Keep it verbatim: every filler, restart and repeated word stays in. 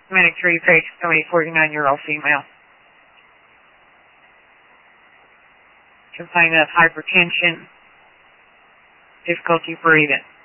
Minute three, patient somebody, forty-nine-year-old female. Complaint of hypertension, difficulty breathing.